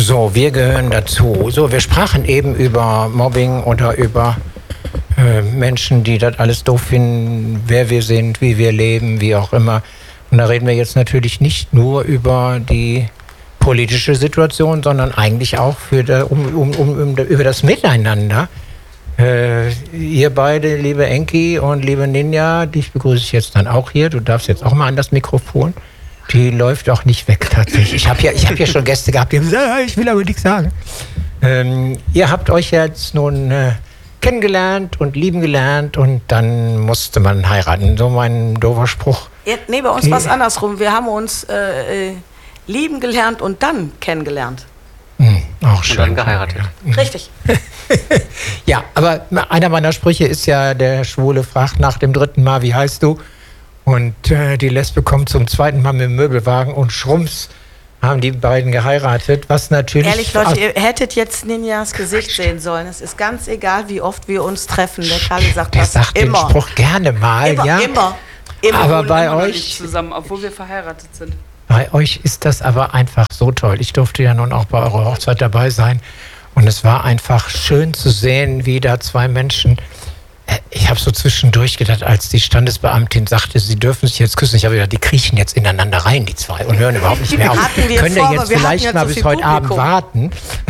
So, wir gehören dazu. So, wir sprachen eben über Mobbing oder über Menschen, die das alles doof finden, wer wir sind, wie wir leben, wie auch immer. Und da reden wir jetzt natürlich nicht nur über die politische Situation, sondern eigentlich auch über das Miteinander. Ihr beide, liebe Enki und liebe Ninja, dich begrüße ich jetzt dann auch hier. Du darfst jetzt auch mal an das Mikrofon. Die läuft auch nicht weg tatsächlich. Ich hab hier schon Gäste gehabt, die haben gesagt, ich will aber nichts sagen. Ihr habt euch jetzt nun kennengelernt und lieben gelernt und dann musste man heiraten. So mein doofer Spruch. Ja, nee, bei uns war es andersrum. Wir haben uns lieben gelernt und dann kennengelernt. Auch schön. Und dann geheiratet. Ja. Richtig. Ja, aber einer meiner Sprüche ist ja, der Schwule fragt nach dem 3. Mal, wie heißt du? Und die Lesbe kommt zum 2. Mal mit dem Möbelwagen und schrumps haben die beiden geheiratet, was natürlich... Ehrlich, Leute, ihr hättet jetzt Ninjas Gesicht sehen sollen. Es ist ganz egal, wie oft wir uns treffen. Der Kalle sagt das sagt immer. Den Spruch gerne mal, immer, ja. Immer. Aber bei immer noch euch... nicht zusammen, obwohl wir verheiratet sind. Bei euch ist das aber einfach so toll. Ich durfte ja nun auch bei eurer Hochzeit dabei sein. Und es war einfach schön zu sehen, wie da zwei Menschen... Ich habe so zwischendurch gedacht, als die Standesbeamtin sagte, sie dürfen sich jetzt küssen. Ich habe gedacht, die kriechen jetzt ineinander rein, die zwei, und hören überhaupt nicht mehr auf. Könnt ihr jetzt vielleicht mal bis heute Abend warten?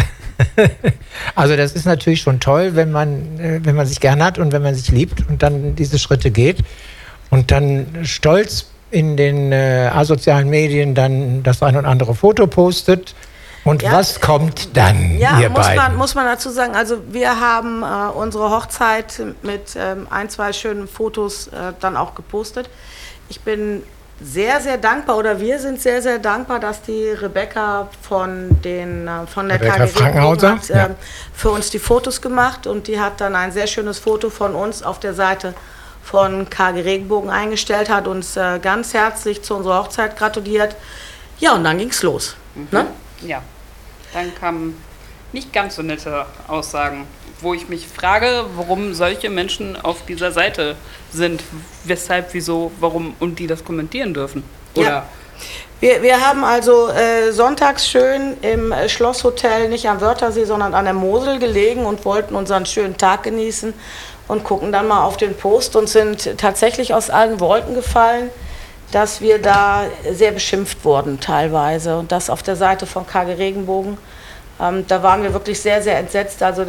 Also das ist natürlich schon toll, wenn man sich gern hat und wenn man sich liebt und dann diese Schritte geht und dann stolz in den asozialen Medien dann das ein und andere Foto postet. Und ja, was kommt dann, ihr beiden? Muss man dazu sagen, also wir haben unsere Hochzeit mit ein, zwei schönen Fotos dann auch gepostet. Ich bin sehr, sehr dankbar, oder wir sind sehr, sehr dankbar, dass die Rebecca von der KG Frankenhauser hat für uns die Fotos gemacht, und die hat dann ein sehr schönes Foto von uns auf der Seite von KG Regenbogen eingestellt, hat uns ganz herzlich zu unserer Hochzeit gratuliert. Ja, und dann ging's los. Ne? Ja, dann kamen nicht ganz so nette Aussagen, wo ich mich frage, warum solche Menschen auf dieser Seite sind, weshalb, wieso, warum, und die das kommentieren dürfen. Oder? Ja. Wir haben also sonntags schön im Schlosshotel, nicht am Wörthersee, sondern an der Mosel gelegen und wollten unseren schönen Tag genießen und gucken dann mal auf den Post und sind tatsächlich aus allen Wolken gefallen, dass wir da sehr beschimpft wurden teilweise, und das auf der Seite von KG Regenbogen. Da waren wir wirklich sehr, sehr entsetzt. Also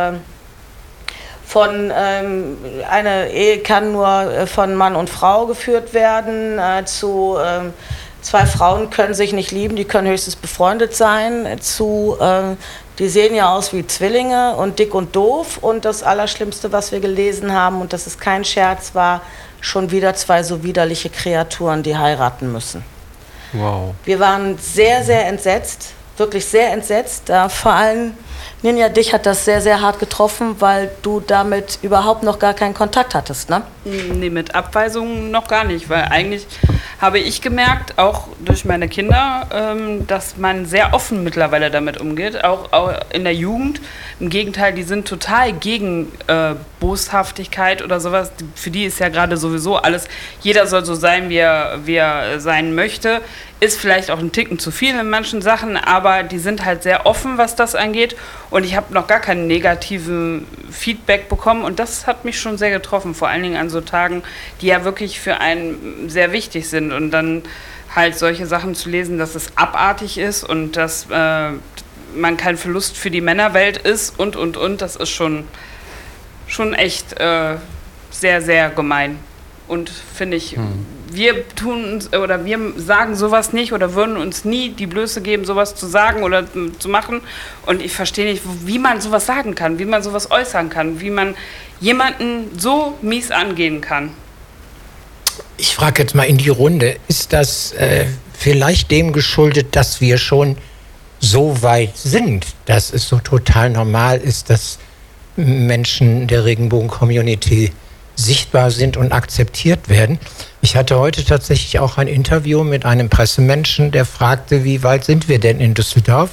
eine Ehe kann nur von Mann und Frau geführt werden, zwei Frauen können sich nicht lieben, die können höchstens befreundet sein, die sehen ja aus wie Zwillinge und dick und doof, und das Allerschlimmste, was wir gelesen haben, und das ist kein Scherz, war schon wieder zwei so widerliche Kreaturen, die heiraten müssen. Wow. Wir waren sehr, sehr entsetzt, wirklich sehr entsetzt. Vor allem, Ninja, dich hat das sehr, sehr hart getroffen, weil du damit überhaupt noch gar keinen Kontakt hattest, ne? Nee, mit Abweisungen noch gar nicht, weil eigentlich habe ich gemerkt, auch durch meine Kinder, dass man sehr offen mittlerweile damit umgeht, auch in der Jugend. Im Gegenteil, die sind total gegen Boshaftigkeit oder sowas. Für die ist ja gerade sowieso alles, jeder soll so sein, wie er sein möchte. Ist vielleicht auch ein Ticken zu viel in manchen Sachen, aber die sind halt sehr offen, was das angeht. Und ich habe noch gar keinen negativen Feedback bekommen, und das hat mich schon sehr getroffen, vor allen Dingen an so Tagen, die ja wirklich für einen sehr wichtig sind. Und dann halt solche Sachen zu lesen, dass es abartig ist und dass man kein Verlust für die Männerwelt ist und, das ist schon echt sehr, sehr gemein. Und finde ich, wir sagen sowas nicht oder würden uns nie die Blöße geben, sowas zu sagen oder zu machen. Und ich verstehe nicht, wie man sowas sagen kann, wie man sowas äußern kann, wie man jemanden so mies angehen kann. Ich frage jetzt mal in die Runde, ist das vielleicht dem geschuldet, dass wir schon so weit sind, dass es so total normal ist, dass Menschen der Regenbogen-Community sichtbar sind und akzeptiert werden? Ich hatte heute tatsächlich auch ein Interview mit einem Pressemenschen, der fragte, wie weit sind wir denn in Düsseldorf?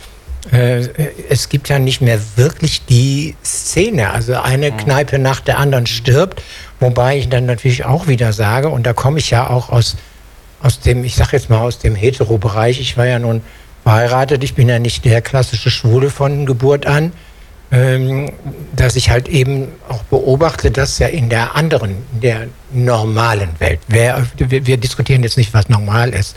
Es gibt ja nicht mehr wirklich die Szene, also eine Kneipe nach der anderen stirbt, wobei ich dann natürlich auch wieder sage, und da komme ich ja auch aus dem, ich sag jetzt mal aus dem Hetero-Bereich, ich war ja nun verheiratet, ich bin ja nicht der klassische Schwule von Geburt an, dass ich halt eben auch beobachte, dass ja in der normalen Welt, wir diskutieren jetzt nicht, was normal ist,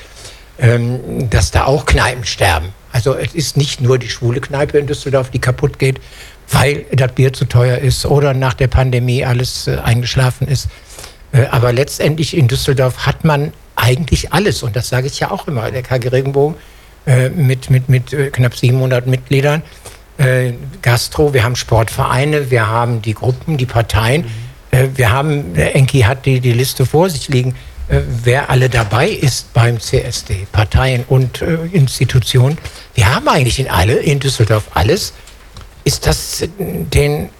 dass da auch Kneipen sterben. Also es ist nicht nur die schwule Kneipe in Düsseldorf, die kaputt geht, weil das Bier zu teuer ist oder nach der Pandemie alles eingeschlafen ist. Aber letztendlich in Düsseldorf hat man eigentlich alles. Und das sage ich ja auch immer. Der KG Regenbogen mit knapp 700 Mitgliedern. Gastro, wir haben Sportvereine, wir haben die Gruppen, die Parteien. Wir haben, Enki hat die Liste vor sich liegen, wer alle dabei ist beim CSD, Parteien und Institutionen. Wir haben eigentlich in Düsseldorf alles. Ist das denen,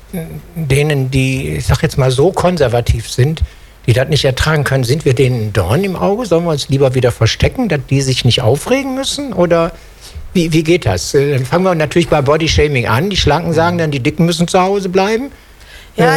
die, ich sag jetzt mal, so konservativ sind, die das nicht ertragen können, sind wir denen ein Dorn im Auge? Sollen wir uns lieber wieder verstecken, dass die sich nicht aufregen müssen? Oder wie geht das? Dann fangen wir natürlich bei Bodyshaming an. Die Schlanken sagen dann, die Dicken müssen zu Hause bleiben. Ja,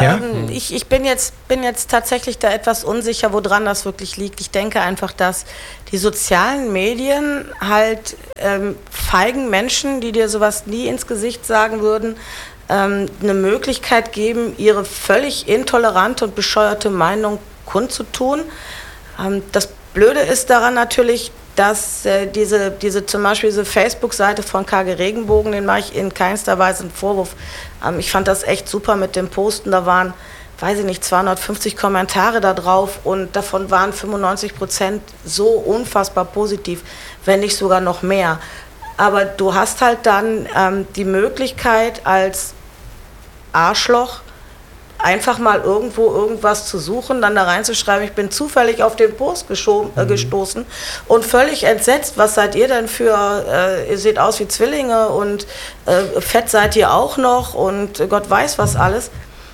ich bin jetzt tatsächlich da etwas unsicher, woran das wirklich liegt. Ich denke einfach, dass die sozialen Medien halt feigen Menschen, die dir sowas nie ins Gesicht sagen würden, eine Möglichkeit geben, ihre völlig intolerante und bescheuerte Meinung kundzutun. Das Blöde ist daran natürlich, dass zum Beispiel diese Facebook-Seite von KG Regenbogen, den mache ich in keinster Weise einen Vorwurf. Ich fand das echt super mit dem Posten. Da waren, weiß ich nicht, 250 Kommentare da drauf und davon waren 95% so unfassbar positiv, wenn nicht sogar noch mehr. Aber du hast halt dann die Möglichkeit als Arschloch einfach mal irgendwo irgendwas zu suchen, dann da reinzuschreiben, ich bin zufällig auf den Post gestoßen und völlig entsetzt, was seid ihr denn für, ihr seht aus wie Zwillinge und fett seid ihr auch noch und Gott weiß was alles.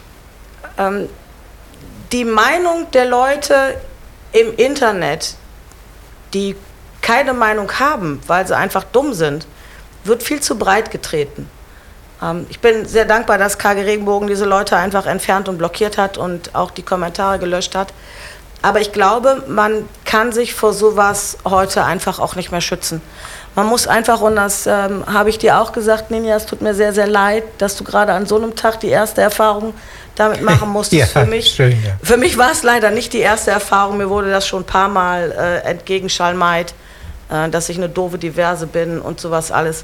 Die Meinung der Leute im Internet, die keine Meinung haben, weil sie einfach dumm sind, wird viel zu breit getreten. Ich bin sehr dankbar, dass KG Regenbogen diese Leute einfach entfernt und blockiert hat und auch die Kommentare gelöscht hat. Aber ich glaube, man kann sich vor sowas heute einfach auch nicht mehr schützen. Man muss einfach, und das habe ich dir auch gesagt, Ninja, es tut mir sehr, sehr leid, dass du gerade an so einem Tag die erste Erfahrung damit machen musstest. Ja, schön, ja. Für mich war es leider nicht die erste Erfahrung, mir wurde das schon ein paar Mal entgegenschalmeit, dass ich eine doofe Diverse bin und sowas alles.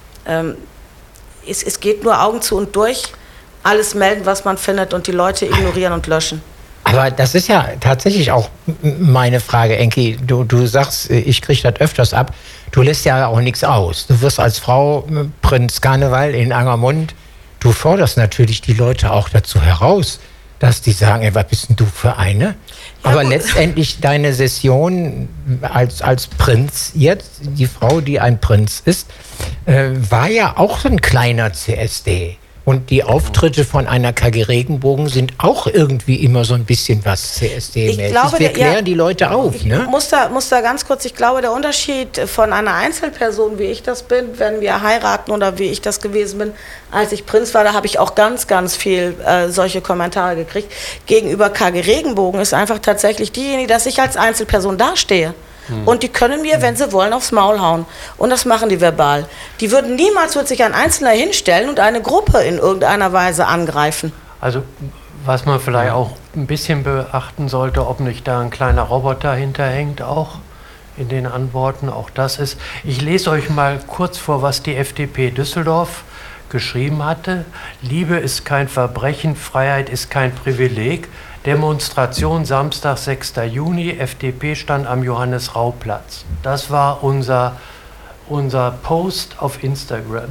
Es geht nur Augen zu und durch, alles melden, was man findet und die Leute ignorieren und löschen. Aber das ist ja tatsächlich auch meine Frage, Enki. Du sagst, ich kriege das öfters ab. Du lässt ja auch nichts aus. Du wirst als Frau Prinz Karneval in Angermund, du forderst natürlich die Leute auch dazu heraus, dass die sagen, ey, was bist denn du für eine? Ja, aber gut. Letztendlich deine Session als Prinz jetzt, die Frau, die ein Prinz ist, war ja auch so ein kleiner CSD. Und die Auftritte von einer KG Regenbogen sind auch irgendwie immer so ein bisschen was CSD-mäßig. Wir klären die Leute auf. Ich muss da ganz kurz, ich glaube, der Unterschied von einer Einzelperson, wie ich das bin, wenn wir heiraten oder wie ich das gewesen bin, als ich Prinz war, da habe ich auch ganz, ganz viel solche Kommentare gekriegt. Gegenüber KG Regenbogen ist einfach tatsächlich diejenige, dass ich als Einzelperson dastehe. Und die können mir, wenn sie wollen, aufs Maul hauen. Und das machen die verbal. Die würden niemals, wird sich ein Einzelner hinstellen und eine Gruppe in irgendeiner Weise angreifen. Also was man vielleicht auch ein bisschen beachten sollte, ob nicht da ein kleiner Roboter hinterhängt auch in den Antworten. Auch das ist. Ich lese euch mal kurz vor, was die FDP Düsseldorf geschrieben hatte. Liebe ist kein Verbrechen, Freiheit ist kein Privileg. Demonstration Samstag, 6. Juni, FDP-Stand am Johannes-Rau-Platz. Das war unser Post auf Instagram.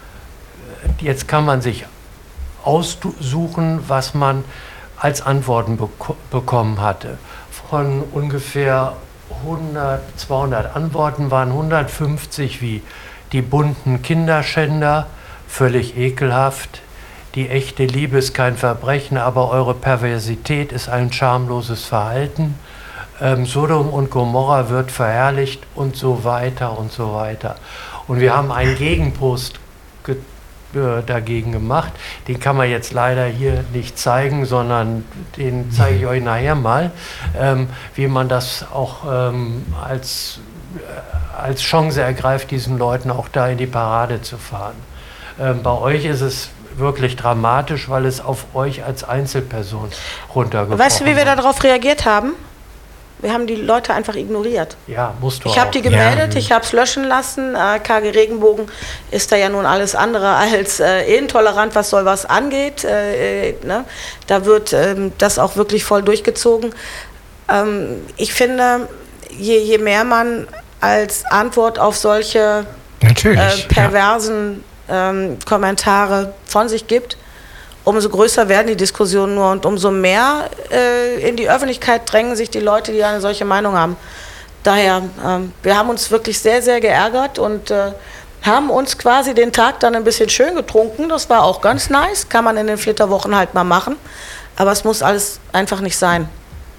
Jetzt kann man sich aussuchen, was man als Antworten bekommen hatte. Von ungefähr 100, 200 Antworten waren 150 wie die bunten Kinderschänder, völlig ekelhaft. Die echte Liebe ist kein Verbrechen, aber eure Perversität ist ein schamloses Verhalten. Sodom und Gomorra wird verherrlicht und so weiter und so weiter. Und wir haben einen Gegenpost dagegen gemacht. Den kann man jetzt leider hier nicht zeigen, sondern den zeige ich euch nachher mal, wie man das auch als als Chance ergreift, diesen Leuten auch da in die Parade zu fahren. Bei euch ist es wirklich dramatisch, weil es auf euch als Einzelperson runtergebrochen Weißt du, wie wir wird. darauf reagiert haben? Wir haben die Leute einfach ignoriert. Ja, musst du Ich habe auch. die gemeldet, ich habe es löschen lassen. KG Regenbogen ist da ja nun alles andere als intolerant, was sowas angeht. Ne? Da wird das auch wirklich voll durchgezogen. Ich finde, je mehr man als Antwort auf solche perversen Kommentare von sich gibt, umso größer werden die Diskussionen nur und umso mehr in die Öffentlichkeit drängen sich die Leute, die eine solche Meinung haben. Daher, wir haben uns wirklich sehr, sehr geärgert und haben uns quasi den Tag dann ein bisschen schön getrunken. Das war auch ganz nice, kann man in den Flitterwochen halt mal machen. Aber es muss alles einfach nicht sein.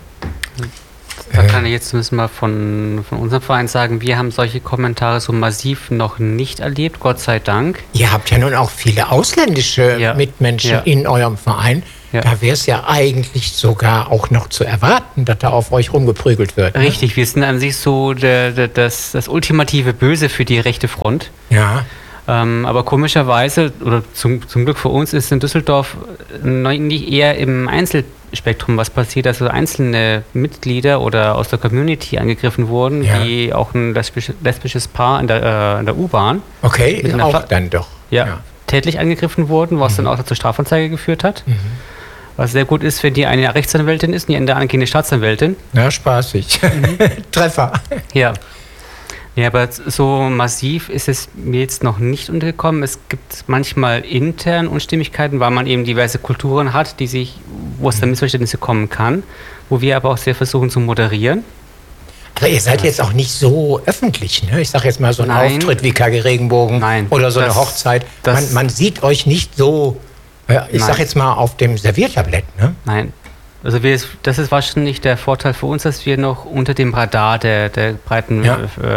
Da kann ich jetzt zumindest mal von unserem Verein sagen, wir haben solche Kommentare so massiv noch nicht erlebt, Gott sei Dank. Ihr habt ja nun auch viele ausländische Mitmenschen in eurem Verein. Ja. Da wäre es ja eigentlich sogar auch noch zu erwarten, dass da auf euch rumgeprügelt wird. Ne? Richtig, wir sind an sich so das ultimative Böse für die rechte Front. Ja. Aber komischerweise, oder zum Glück für uns, ist in Düsseldorf nicht eher im Einzelspektrum was passiert, also einzelne Mitglieder oder aus der Community angegriffen wurden, wie auch ein lesbisches Paar in der U-Bahn. Okay, auch dann doch. Ja, tätlich angegriffen wurden, was dann auch zur Strafanzeige geführt hat. Was sehr gut ist, wenn die eine Rechtsanwältin ist und die andere angehende Staatsanwältin. Ja, spaßig. Treffer. Ja. Ja, aber so massiv ist es mir jetzt noch nicht untergekommen. Es gibt manchmal intern Unstimmigkeiten, weil man eben diverse Kulturen hat, wo es dann Missverständnisse kommen kann, wo wir aber auch sehr versuchen zu moderieren. Aber ihr seid jetzt auch nicht so öffentlich, ne? Ich sage jetzt mal so ein Auftritt wie KG Regenbogen oder so eine Hochzeit. Man sieht euch nicht so, ich sage jetzt mal auf dem Serviertablett, ne? Nein. Also das ist wahrscheinlich der Vorteil für uns, dass wir noch unter dem Radar der breiten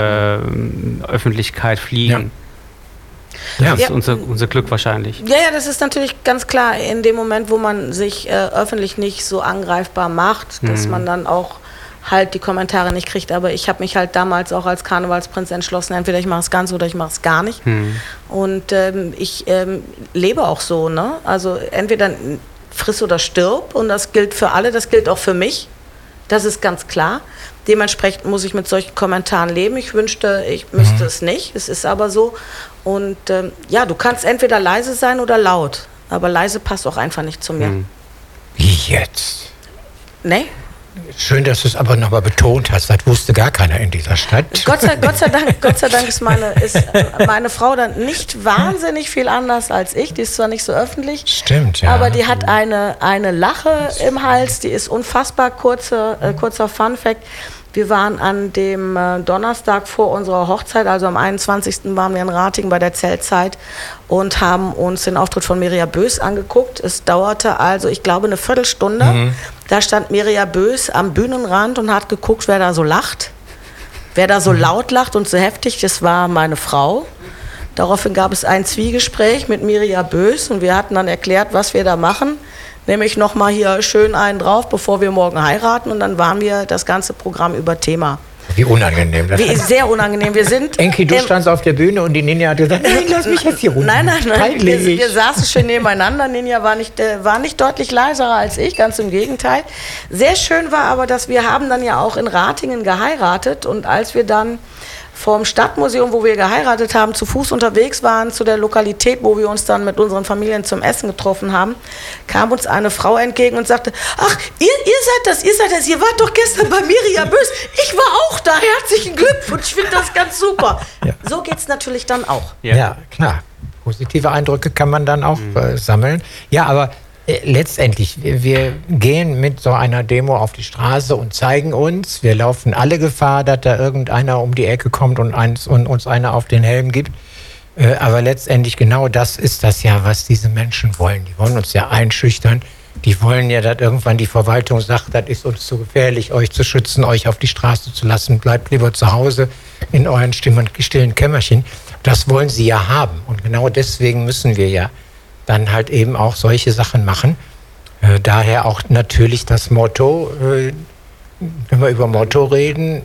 Öffentlichkeit fliegen. Das ist unser Glück wahrscheinlich. Ja, das ist natürlich ganz klar in dem Moment, wo man sich öffentlich nicht so angreifbar macht, dass man dann auch halt die Kommentare nicht kriegt. Aber ich habe mich halt damals auch als Karnevalsprinz entschlossen, entweder ich mache es ganz oder ich mache es gar nicht. Und ich lebe auch so, ne? Also entweder friss oder stirb, und das gilt für alle, das gilt auch für mich, das ist ganz klar. Dementsprechend muss ich mit solchen Kommentaren leben. Ich wünschte, ich müsste es nicht, es ist aber so. Und du kannst entweder leise sein oder laut, aber leise passt auch einfach nicht zu mir. Wie jetzt? Nee. Schön, dass du es aber nochmal betont hast. Das wusste gar keiner in dieser Stadt. Gott sei Dank ist meine Frau dann nicht wahnsinnig viel anders als ich. Die ist zwar nicht so öffentlich, stimmt, ja. Aber die hat eine Lache im Hals, die ist unfassbar. Kurzer Funfact. Wir waren an dem Donnerstag vor unserer Hochzeit, also am 21. waren wir in Ratingen bei der Zeltzeit und haben uns den Auftritt von Mirja Bös angeguckt. Es dauerte also, ich glaube, eine Viertelstunde. Da stand Mirja Bös am Bühnenrand und hat geguckt, wer da so lacht. Wer da so laut lacht und so heftig, das war meine Frau. Daraufhin gab es ein Zwiegespräch mit Mirja Bös und wir hatten dann erklärt, was wir da machen. Nämlich nochmal hier schön einen drauf, bevor wir morgen heiraten. Und dann waren wir das ganze Programm über Thema. Wie unangenehm. Sehr unangenehm. Wir sind Enki, du standst auf der Bühne und die Ninja hat gesagt, nein, lass mich jetzt hier runter. Nein. Wir saßen schön nebeneinander. Ninja war nicht deutlich leiser als ich, ganz im Gegenteil. Sehr schön war aber, dass wir haben dann ja auch in Ratingen geheiratet. Und als wir dann vom Stadtmuseum, wo wir geheiratet haben, zu Fuß unterwegs waren, zu der Lokalität, wo wir uns dann mit unseren Familien zum Essen getroffen haben, kam uns eine Frau entgegen und sagte, ach, ihr seid das, ihr wart doch gestern bei Mirja Bös, ich war auch da, herzlichen Glückwunsch, ich finde das ganz super. Ja. So geht es natürlich dann auch. Ja, klar. Positive Eindrücke kann man dann auch sammeln. Ja, aber letztendlich, wir gehen mit so einer Demo auf die Straße und zeigen uns, wir laufen alle Gefahr, dass da irgendeiner um die Ecke kommt und uns einer auf den Helm gibt. Aber letztendlich genau das ist das ja, was diese Menschen wollen. Die wollen uns ja einschüchtern. Die wollen ja, dass irgendwann die Verwaltung sagt, das ist uns zu gefährlich, euch zu schützen, euch auf die Straße zu lassen. Bleibt lieber zu Hause in euren stillen Kämmerchen. Das wollen sie ja haben. Und genau deswegen müssen wir ja dann halt eben auch solche Sachen machen. Daher auch natürlich das Motto, wenn wir über Motto reden,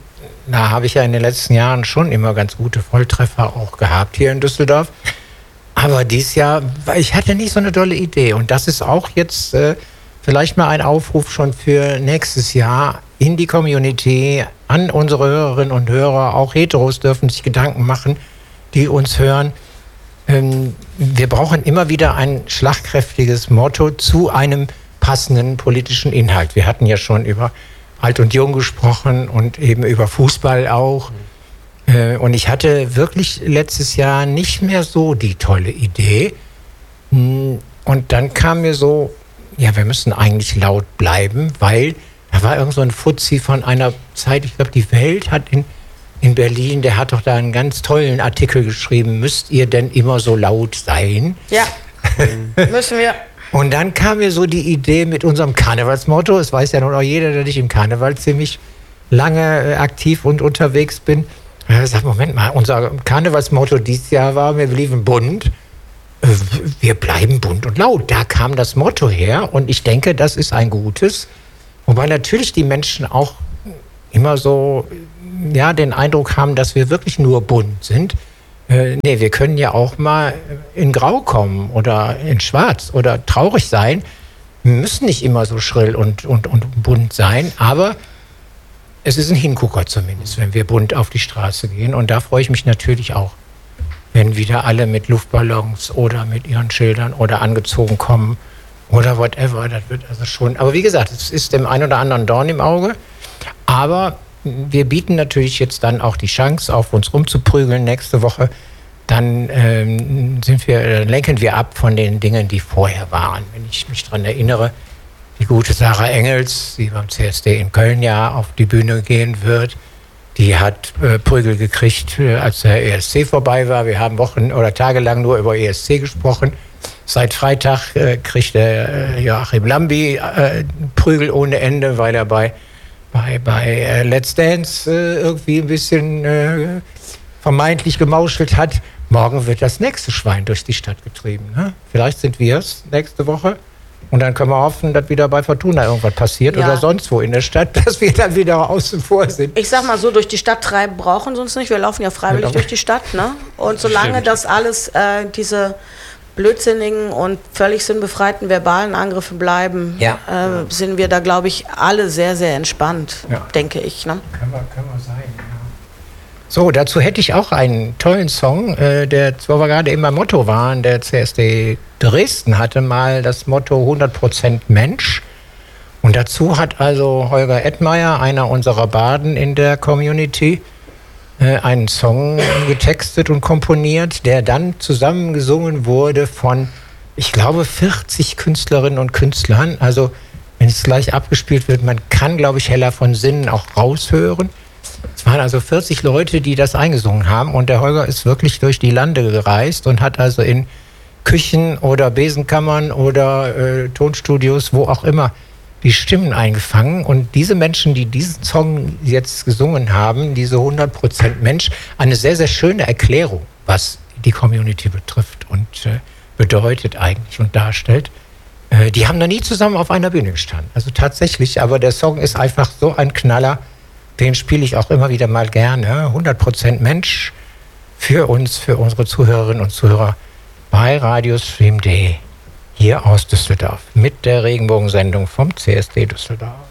da habe ich ja in den letzten Jahren schon immer ganz gute Volltreffer auch gehabt hier in Düsseldorf. Aber dieses Jahr, ich hatte nicht so eine tolle Idee. Und das ist auch jetzt vielleicht mal ein Aufruf schon für nächstes Jahr in die Community, an unsere Hörerinnen und Hörer. Auch Heteros dürfen sich Gedanken machen, die uns hören. Wir brauchen immer wieder ein schlagkräftiges Motto zu einem passenden politischen Inhalt. Wir hatten ja schon über Alt und Jung gesprochen und eben über Fußball auch. Und ich hatte wirklich letztes Jahr nicht mehr so die tolle Idee. Und dann kam mir so, ja, wir müssen eigentlich laut bleiben, weil da war irgend so ein Fuzzi von einer Zeit, ich glaube, die Welt hat in Berlin, der hat doch da einen ganz tollen Artikel geschrieben, müsst ihr denn immer so laut sein? Ja, müssen wir. Und dann kam mir so die Idee mit unserem Karnevalsmotto, es weiß ja nun auch jeder, dass ich im Karneval ziemlich lange aktiv und unterwegs bin. Ich sag, Moment mal, unser Karnevalsmotto dieses Jahr war, wir blieben bunt. Wir bleiben bunt und laut. Da kam das Motto her und ich denke, das ist ein gutes. Wobei natürlich die Menschen auch immer so, ja, den Eindruck haben, dass wir wirklich nur bunt sind. Nee, wir können ja auch mal in Grau kommen oder in Schwarz oder traurig sein. Wir müssen nicht immer so schrill und bunt sein, aber es ist ein Hingucker zumindest, wenn wir bunt auf die Straße gehen. Und da freue ich mich natürlich auch, wenn wieder alle mit Luftballons oder mit ihren Schildern oder angezogen kommen oder whatever. Das wird also schon. Aber wie gesagt, es ist dem einen oder anderen Dorn im Auge. Aber wir bieten natürlich jetzt dann auch die Chance, auf uns rumzuprügeln nächste Woche. Dann lenken wir ab von den Dingen, die vorher waren. Wenn ich mich daran erinnere, die gute Sarah Engels, die beim CSD in Köln ja auf die Bühne gehen wird, die hat Prügel gekriegt, als der ESC vorbei war. Wir haben Wochen oder tagelang nur über ESC gesprochen. Seit Freitag kriegt der Joachim Lambi Prügel ohne Ende, weil er bei Let's Dance irgendwie ein bisschen vermeintlich gemauschelt hat. Morgen wird das nächste Schwein durch die Stadt getrieben. Ne? Vielleicht sind wir es nächste Woche. Und dann können wir hoffen, dass wieder bei Fortuna irgendwas passiert oder sonst wo in der Stadt, dass wir dann wieder außen vor sind. Ich sag mal so, durch die Stadt treiben brauchen sie uns nicht. Wir laufen ja freiwillig durch die Stadt. Ne? Und solange das alles, diese blödsinnigen und völlig sinnbefreiten verbalen Angriffe bleiben, sind wir da, glaube ich, alle sehr, sehr entspannt, denke ich. Ne? Kann man sein, ja. So, dazu hätte ich auch einen tollen Song, der zwar gerade immer Motto war, der CSD Dresden hatte mal das Motto 100% Mensch. Und dazu hat also Holger Edmeier, einer unserer Barden in der Community, einen Song getextet und komponiert, der dann zusammengesungen wurde von, ich glaube, 40 Künstlerinnen und Künstlern. Also, wenn es gleich abgespielt wird, man kann, glaube ich, Hella von Sinnen auch raushören. Es waren also 40 Leute, die das eingesungen haben. Und der Holger ist wirklich durch die Lande gereist und hat also in Küchen oder Besenkammern oder Tonstudios, wo auch immer, die Stimmen eingefangen. Und diese Menschen, die diesen Song jetzt gesungen haben, diese 100% Mensch, eine sehr, sehr schöne Erklärung, was die Community betrifft und bedeutet eigentlich und darstellt. Die haben noch nie zusammen auf einer Bühne gestanden. Also tatsächlich, aber der Song ist einfach so ein Knaller, den spiele ich auch immer wieder mal gerne. 100% Mensch für uns, für unsere Zuhörerinnen und Zuhörer bei Radiostream.de hier aus Düsseldorf mit der Regenbogensendung vom CSD Düsseldorf.